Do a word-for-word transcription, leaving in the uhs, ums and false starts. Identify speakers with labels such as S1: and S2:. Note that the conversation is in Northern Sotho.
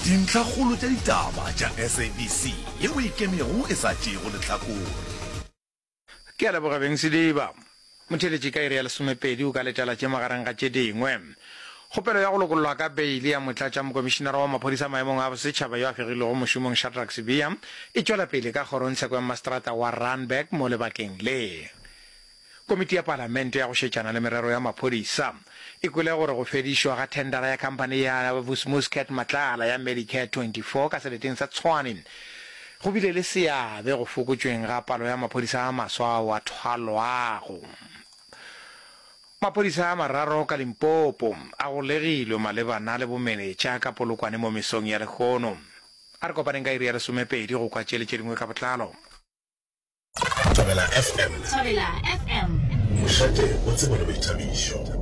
S1: dintlha kgolo tša ditaba tša S A B C yeo e kemego e sa tšego lehlakore.
S2: Ke a leboga beng Sediba motheletši ka iri ya lesomepedi o ka letala tše magareng ga tše dingwe. Kgopelo ya go lokololwa ka beili ya motlatša mokomišinara wa maphodisa maemong a bosetšhaba yo a fegilego mošomong Shadrack Sibiya e tšwela pele ka kgorotsheko ya maseterata wa Randburg mo lebakeng le. Komiti ya Palamente ya go šetšana le merero ya maphodisa e kwele gore go fedišwa ga tendera ya kampane ya Muscat Matlala ya Medicare twenty-four ka seleteng sa Tshwane go bile le seabe go fokotšweng ga palo ya maphodisa a maswa wa thwalwago. Maphodisa a mararo ka Limpopo a go legilwe malebana le bomenetša ka polokwane mo mesong ya Lekgono. A re kopaneng ka iri ya lesomepedi go kwa tšeletše dingwe ka botlalo.
S1: Thobela F M.
S3: Thobela F M.
S1: Mošate o tsebo le boithabišo.